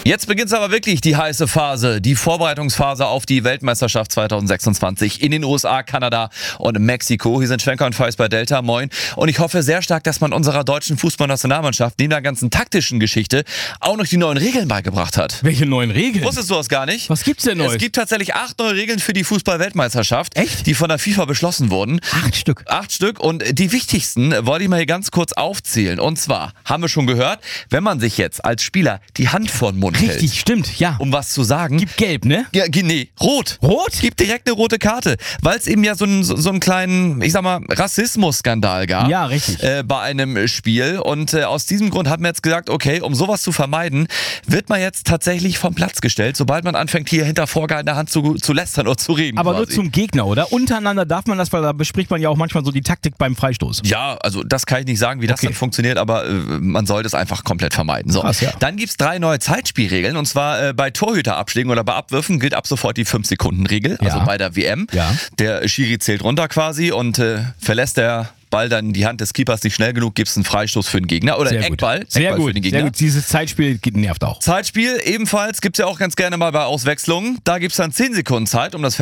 Jetzt beginnt aber wirklich die heiße Phase, die Vorbereitungsphase auf die Weltmeisterschaft 2026 in den USA, Kanada und Mexiko. Hier sind Schwenker und Feist bei Delta, moin. Und ich hoffe sehr stark, dass man unserer deutschen Fußballnationalmannschaft neben der ganzen taktischen Geschichte auch noch die neuen Regeln beigebracht hat. Welche neuen Regeln? Wusstest du das gar nicht? Was gibt's denn Neues? Es gibt tatsächlich 8 neue Regeln für die Fußball-Weltmeisterschaft, Echt? die von der FIFA beschlossen wurden. 8 Stück. 8 Stück und die wichtigsten wollte ich mal hier ganz kurz aufzählen. Und zwar, haben wir schon gehört, wenn man sich jetzt als Spieler die Hand vor den Mund hält, Richtig, stimmt, ja. um was zu sagen. Gibt gelb, ne? Ja, nee, rot. Rot? Gibt direkt eine rote Karte, weil es eben ja so einen kleinen, ich sag mal, Rassismus-Skandal gab. Ja, richtig. Bei einem Spiel. Und aus diesem Grund hat man jetzt gesagt, okay, um sowas zu vermeiden, wird man jetzt tatsächlich vom Platz gestellt, sobald man anfängt, hier hinter vorgehaltener Hand zu lästern oder zu reden. Aber quasi. nur zum Gegner, oder? Untereinander darf man das, weil da bespricht man ja auch manchmal so die Taktik beim Freistoß. Ja, also das kann ich nicht sagen, wie das dann funktioniert, aber man sollte es einfach komplett vermeiden. So. Krass, ja. Dann gibt es 3 neue Zeitspielregeln und zwar bei Torhüterabschlägen oder bei Abwürfen gilt ab sofort die 5-Sekunden-Regel, also bei der WM. Ja. Der Schiri zählt runter quasi und verlässt der Ball dann die Hand des Keepers nicht schnell genug, gibt es einen Freistoß für den Gegner oder einen Eckball, Sehr Eckball gut. für den Gegner. Sehr gut. Dieses Zeitspiel nervt auch. Zeitspiel ebenfalls gibt es ja auch ganz gerne mal bei Auswechslungen. Da gibt es dann 10 Sekunden Zeit, um das